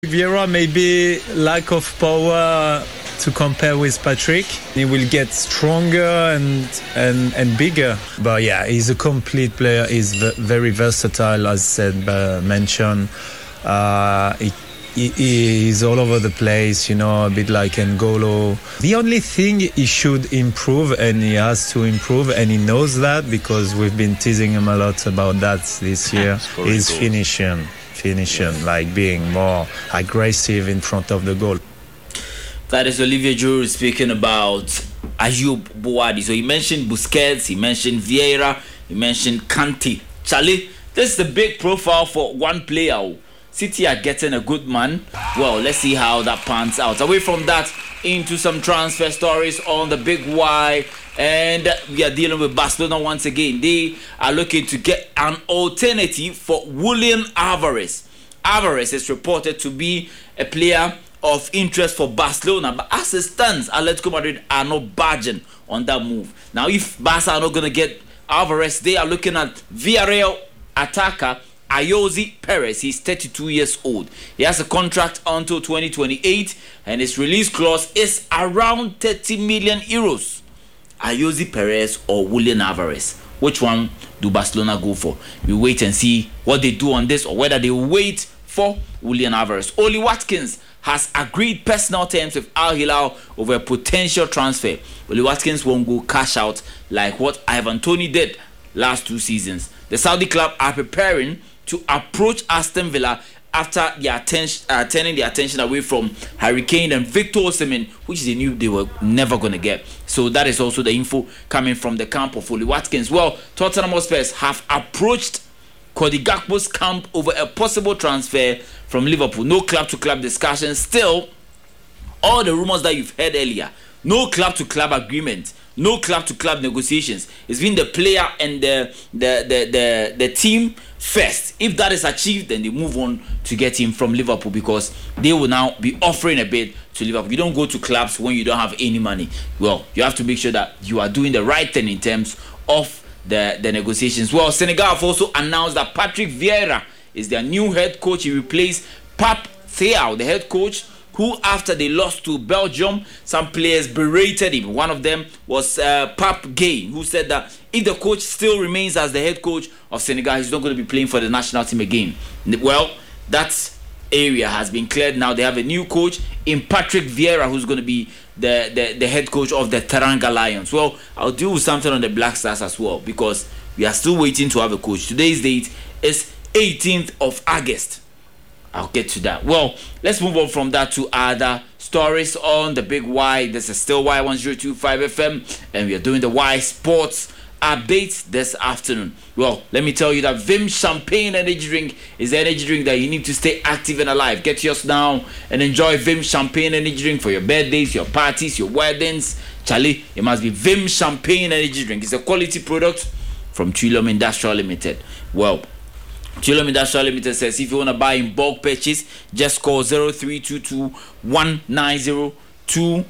Vieira maybe lack of power to compare with Patrick. He will get stronger and bigger. But yeah, he's a complete player. He's very versatile, as mentioned. He's all over the place, a bit like N'Golo. The only thing he should improve, and he has to improve, and he knows that because we've been teasing him a lot about that this year, is finishing, like being more aggressive in front of the goal. That is Olivier Giroud speaking about Ayoub Bouwadi. So he mentioned Busquets, he mentioned Vieira, he mentioned Kante. Charlie, this is the big profile for one player. City are getting a good man. Well, let's see how that pans out. Away from that, into some transfer stories on the Big Y. And we are dealing with Barcelona once again. They are looking to get an alternative for Julian Alvarez. Alvarez is reported to be a player of interest for Barcelona, but as it stands, Atletico Madrid are not budging on that move. Now, if Barca are not going to get Alvarez, they are looking at Villarreal attacker Ayoze Perez. He's 32 years old. He has a contract until 2028, and his release clause is around 30 million euros. Ayoze Perez or Julian Alvarez? Which one do Barcelona go for? We wait and see what they do on this, or whether they wait for Julian Alvarez. Oli Watkins has agreed personal terms with Al Hilal over a potential transfer. Oli Watkins won't go cash out like what Ivan Toney did last 2 seasons. The Saudi club are preparing to approach Aston Villa after turning their attention away from Harry Kane and Victor Osimhen, which they knew they were never going to get. So that is also the info coming from the camp of Oli Watkins. Well, Tottenham Hotspur have approached Cody Gakpo's camp over a possible transfer from Liverpool. No club-to-club discussion. Still, all the rumors that you've heard earlier, no club-to-club agreement, no club-to-club negotiations. It's been the player and the team first. If that is achieved, then they move on to get him from Liverpool, because they will now be offering a bid to Liverpool. You don't go to clubs when you don't have any money. Well, you have to make sure that you are doing the right thing in terms of the negotiations. Well, Senegal have also announced that Patrick Vieira is their new head coach. He replaced Pape Thiaw, the head coach, who, after they lost to Belgium, some players berated him. One of them was Pape Gueye, who said that if the coach still remains as the head coach of Senegal, he's not going to be playing for the national team again. Well, that area has been cleared now. They have a new coach in Patrick Vieira, who's going to be the head coach of the Teranga Lions. Well, I'll deal with something on the Black Stars as well, because we are still waiting to have a coach. Today's date is 18th of August. I'll get to that. Well, let's move on from that to other stories on the Big Y. This is still Y1025 FM, and we are doing the Y Sports updates this afternoon. Well, let me tell you that Vim Champagne Energy Drink is the energy drink that you need to stay active and alive. Get yours now and enjoy Vim Champagne Energy Drink for your birthdays, your parties, your weddings. Charlie, it must be Vim Champagne Energy Drink. It's a quality product from Trillium Industrial Limited. Well, Trillium Industrial Limited says if you want to buy in bulk purchase, just call 0322 190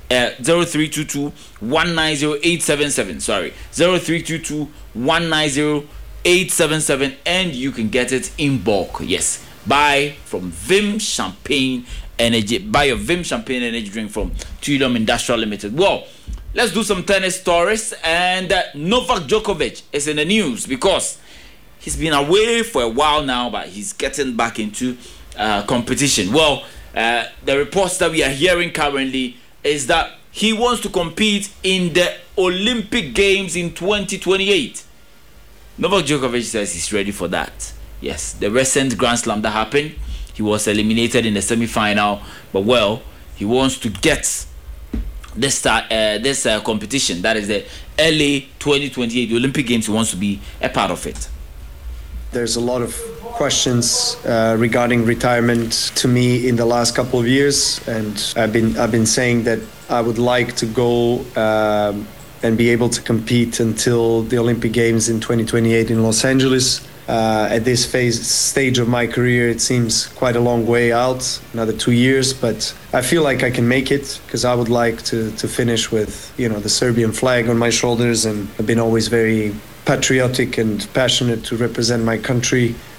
877. Sorry, 0322 190 877, and you can get it in bulk. Yes, buy from Vim Champagne Energy. Buy your Vim Champagne Energy drink from Trillium Industrial Limited. Well, let's do some tennis stories. And Novak Djokovic is in the news because he's been away for a while now, but he's getting back into competition. Well, the reports that we are hearing currently is that he wants to compete in the Olympic Games in 2028. Novak Djokovic says he's ready for that. Yes, the recent Grand Slam that happened, he was eliminated in the semi-final, but well, he wants to get this competition, that is the LA 2028 the Olympic Games. He wants to be a part of it. There's a lot of questions regarding retirement to me in the last couple of years, and I've been saying that I would like to go and be able to compete until the Olympic Games in 2028 in Los Angeles. At this stage of my career, it seems quite a long way out, another 2 years, but I feel like I can make it because I would like to finish with, the Serbian flag on my shoulders, and I've been always very patriotic and passionate to represent my country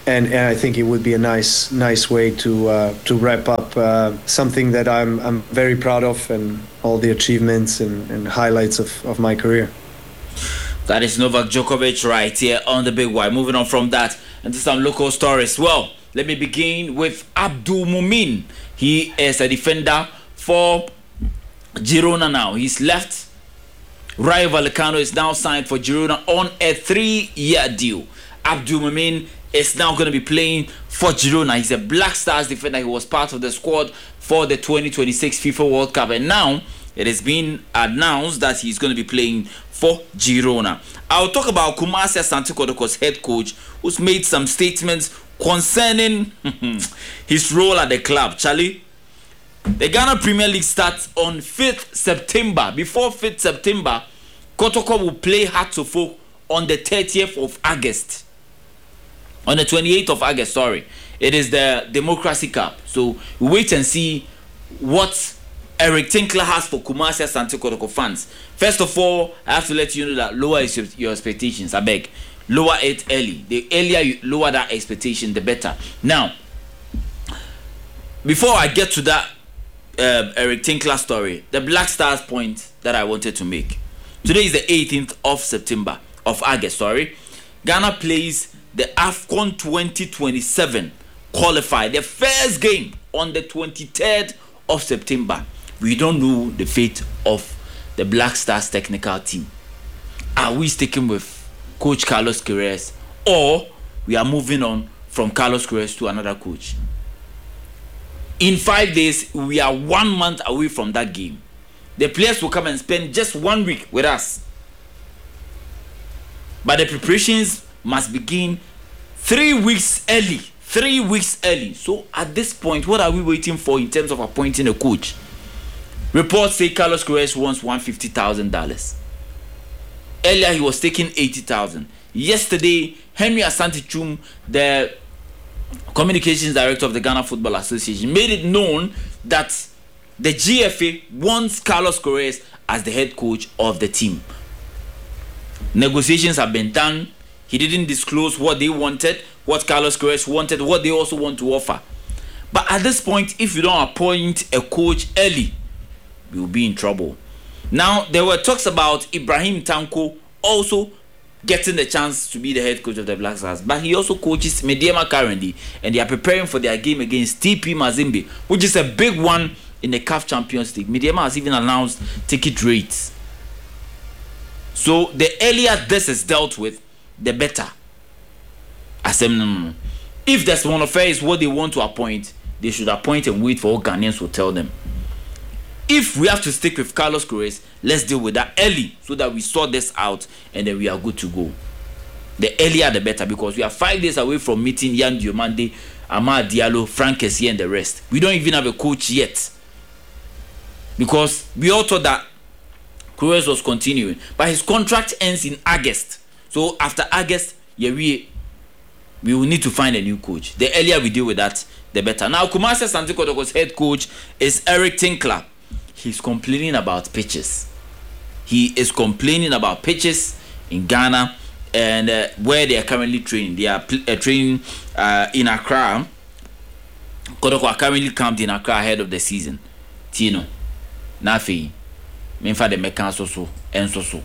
And I think it would be a nice way to wrap up something that I'm very proud of, and all the achievements and highlights of my career. That is Novak Djokovic right here on the Big Y. Moving on from that into some local stories. Well, let me begin with Abdul Mumin. He is a defender for Girona now. He's left. Rayo Vallecano is now signed for Girona on a 3-year deal. Abdul Mumin is now going to be playing for Girona. He's a Black Stars defender. He was part of the squad for the 2026 FIFA World Cup, and now it has been announced that he's going to be playing for Girona. I'll talk about Kumasi Asante Kotoko's head coach, who's made some statements concerning his role at the club. Charlie, the Ghana Premier League starts on 5th September. Before 5th September, Kotoko will play Hatsofo on the 30th of August. On the 28th of August, sorry. It is the Democracy Cup. So we wait and see what Eric Tinkler has for Kumasi Asante Kotoko fans. First of all, I have to let you know that lower your expectations. I beg. Lower it early. The earlier you lower that expectation, the better. Now, before I get to that Eric Tinkler story, the Black Stars point that I wanted to make. Today is the 18th of August, Ghana plays the AFCON 2027 qualifier, the first game on the 23rd of September. We don't know the fate of the Black Stars technical team. Are we sticking with Coach Carlos Queiroz, or we are moving on from Carlos Queiroz to another coach? In 5 days, we are 1 month away from that game. The players will come and spend just 1 week with us. But the preparations must begin 3 weeks early. 3 weeks early. So at this point, what are we waiting for in terms of appointing a coach? Reports say Carlos Queiroz wants $150,000. Earlier, he was taking $80,000. Yesterday, Henry Asante Chum, the communications director of the Ghana Football Association, made it known that the GFA wants Carlos Queiroz as the head coach of the team. Negotiations have been done. He didn't disclose what they wanted, what Carlos Queiroz wanted, what they also want to offer. But at this point, if you don't appoint a coach early, we will be in trouble. Now, there were talks about Ibrahim Tanko also getting the chance to be the head coach of the Black Stars, but he also coaches Medeama currently, and they are preparing for their game against TP Mazembe, which is a big one in the CAF Champions League. Medeama has even announced ticket rates. So the earlier this is dealt with, the better. If there's one affair is what they want to appoint, they should appoint and wait for what Ghanaians will tell them. If we have to stick with Carlos Queiroz, let's deal with that early so that we sort this out and then we are good to go. The earlier the better, because we are 5 days away from meeting Yan Diomande, Amad Diallo, Frank Kessie and the rest. We don't even have a coach yet, because we all thought that Queiroz was continuing, but his contract ends in August. So after August, we will need to find a new coach. The earlier we deal with that, the better. Now, Kumasi Asante Kotoko's head coach is Eric Tinkler. He's complaining about pitches. He is complaining about pitches in Ghana and where they are currently training. They are training in Accra. Kotoko are currently camped in Accra ahead of the season. Tino, Nafi, Menfa de Mekan Soso, and Soso.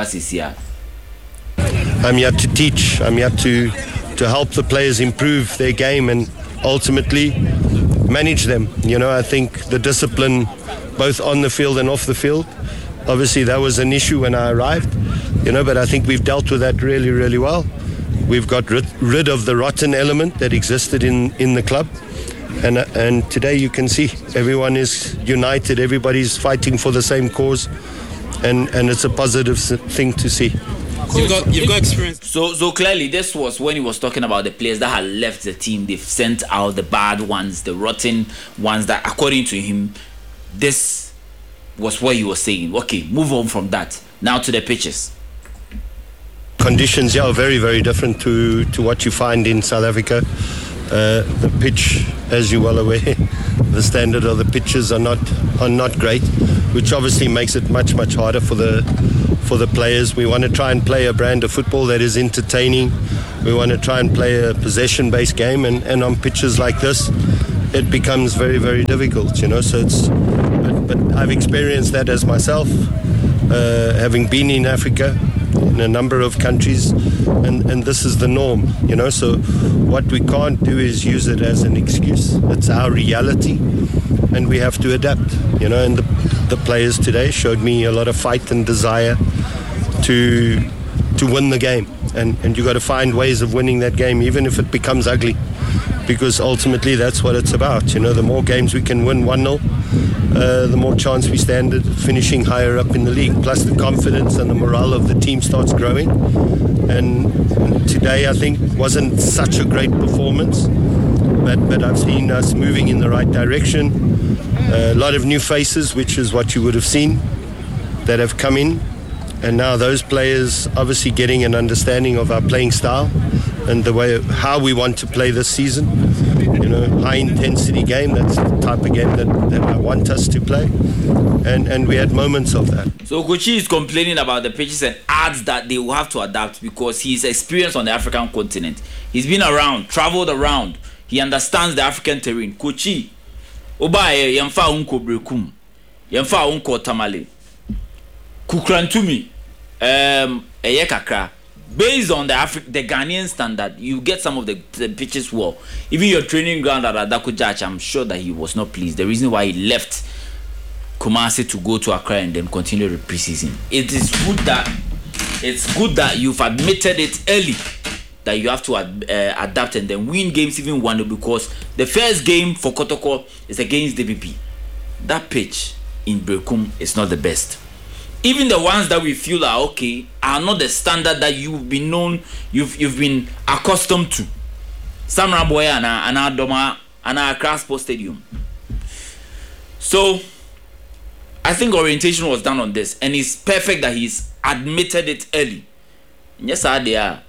I'm here to teach. I'm here to help the players improve their game and ultimately manage them. You know, I think the discipline, both on the field and off the field, obviously that was an issue when I arrived, you know, but I think we've dealt with that really, really well. We've got rid of the rotten element that existed in the club. And today you can see everyone is united, everybody's fighting for the same cause, and it's a positive thing to see. You've got experience. So clearly this was when he was talking about the players that had left the team. They've sent out the bad ones, the rotten ones that, according to him, this was what he was saying. Okay, move on from that. Now to the pitches. Conditions are very, very different to what you find in South Africa. The pitch, as you're well aware, the standard of the pitches are not great, which obviously makes it much harder for the players. We want to try and play a brand of football that is entertaining, We want to try and play a possession-based game, and on pitches like this, it becomes very, very difficult, you know. So but I've experienced that as myself, having been in Africa, in a number of countries, and this is the norm, you know. So what we can't do is use it as an excuse. It's our reality, and we have to adapt, you know. And the players today showed me a lot of fight and desire to win the game, and you got to find ways of winning that game, even if it becomes ugly, because ultimately that's what it's about, you know. The more games we can win 1-0, the more chance we stand at finishing higher up in the league. Plus the confidence and the morale of the team starts growing. And today I think wasn't such a great performance, but I've seen us moving in the right direction. A lot of new faces, which is what you would have seen, that have come in. And now those players obviously getting an understanding of our playing style and the way how we want to play this season. You know, high intensity game, that's the type of game that I want us to play. And we had moments of that. So Kochi is complaining about the pitches and adds that they will have to adapt because he's experienced on the African continent. He's been around, traveled around. He understands the African terrain. Kochi, Obaye, Yamfa Unko Brekum, Yamfa Unko Tamale, Kukrantumi, Eyekakra. Based on the Ghanaian standard, you get some of the pitches well. Even your training ground at Adako Judge, I'm sure that he was not pleased. The reason why he left Kumasi to go to Accra and then continue the preseason. It's good that you've admitted it early that you have to adapt and then win games even 1-0, because the first game for Kotoko is against DPP. That pitch in Brekum is not the best. Even the ones that we feel are okay are not the standard that you've been accustomed to. Samra Boya and Adoma and Accra Sports Stadium. So I think orientation was done on this, and it's perfect that he's admitted it early. Yes, they are.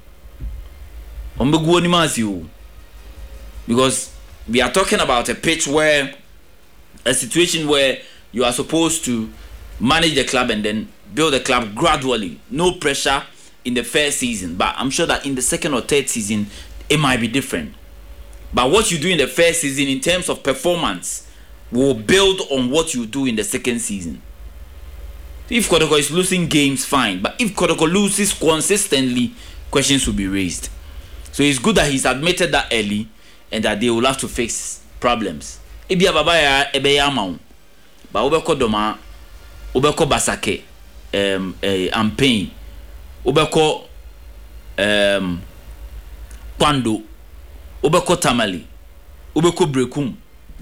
Because we are talking about a pitch where a situation where you are supposed to manage the club and then build the club gradually. No pressure in the first season, but I'm sure that in the second or third season it might be different. But what you do in the first season in terms of performance will build on what you do in the second season. If Kotoko is losing games, fine, but if Kotoko loses consistently, questions will be raised. So it's good that he's admitted that early and that they will have to fix problems. Ibia Babaya Ebeyamau, but Obeko Doma, Ubeko Basake, Ampain, Ubeko Kwando, Ubeko Tamale, Ubeko Brekum.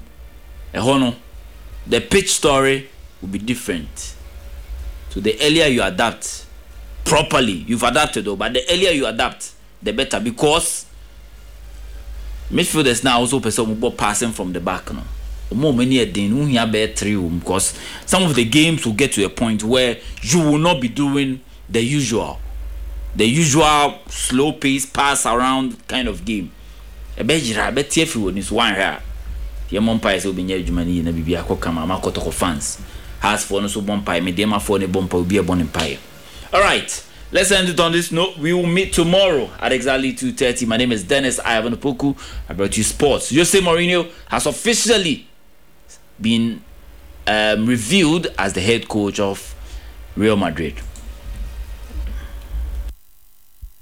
The pitch story will be different. So the earlier you adapt properly, you've adapted though, but the earlier you adapt, the better, because midfielders now also person passing from the back now. More many because some of the games will get to a point where you will not be doing the usual slow pace pass around kind of game. A bejira bet tefu is one here. The umpires will be near Germany and be a Kokama Kotoko fans. Has for no so bumpire, Medema for the bumper will be a bon empire. Alright, let's end it on this note. We will meet tomorrow at exactly 2:30. My name is Dennis Ivan Opoku. I brought you sports. Jose Mourinho has officially been revealed as the head coach of Real Madrid.